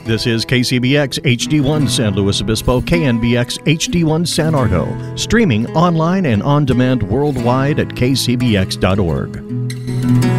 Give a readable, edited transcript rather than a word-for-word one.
This is KCBX HD1 San Luis Obispo, KNBX HD1 San Argo, streaming online and on demand worldwide at kcbx.org.